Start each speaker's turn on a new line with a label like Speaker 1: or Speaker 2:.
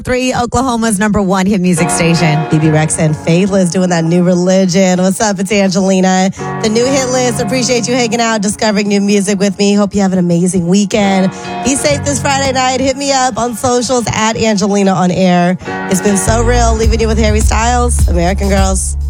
Speaker 1: 103, Oklahoma's #1 hit music station.
Speaker 2: BB Rex and Faithless doing that New Religion. What's up? It's Angelina. The new hit list. Appreciate you hanging out, discovering new music with me. Hope you have an amazing weekend. Be safe this Friday night. Hit me up on socials at Angelina on air. It's been so real. Leaving you with Harry Styles, American Girls.